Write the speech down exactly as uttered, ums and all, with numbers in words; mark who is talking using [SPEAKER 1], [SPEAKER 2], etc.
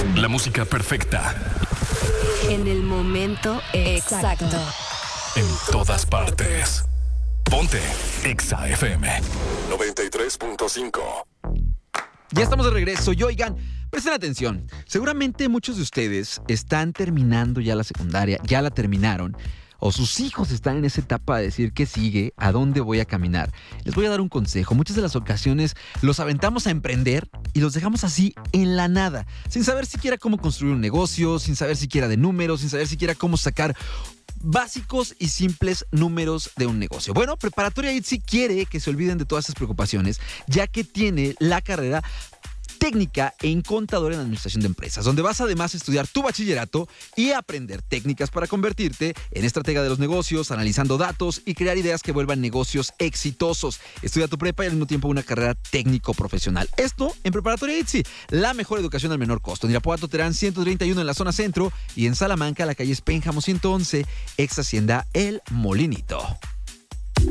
[SPEAKER 1] La música perfecta.
[SPEAKER 2] En el momento exacto.
[SPEAKER 1] En todas partes. Ponte Exa F M
[SPEAKER 3] noventa y tres punto cinco.
[SPEAKER 4] Ya estamos de regreso y oigan, presten atención. Seguramente muchos de ustedes están terminando ya la secundaria, ya la terminaron, o sus hijos están en esa etapa de decir qué sigue, a dónde voy a caminar. Les voy a dar un consejo. Muchas de las ocasiones los aventamos a emprender y los dejamos así en la nada, sin saber siquiera cómo construir un negocio, sin saber siquiera de números, sin saber siquiera cómo sacar básicos y simples números de un negocio. Bueno, Preparatoria I T S E quiere que se olviden de todas esas preocupaciones, ya que tiene la carrera técnica en contador en administración de empresas, donde vas además a estudiar tu bachillerato y aprender técnicas para convertirte en estratega de los negocios, analizando datos y crear ideas que vuelvan negocios exitosos. Estudia tu prepa y al mismo tiempo una carrera técnico-profesional. Esto en Preparatoria I T S E, la mejor educación al menor costo. En Irapuato, Terán ciento treinta y uno en la zona centro y en Salamanca, la calle Pénjamo ciento once, ex Hacienda El Molinito.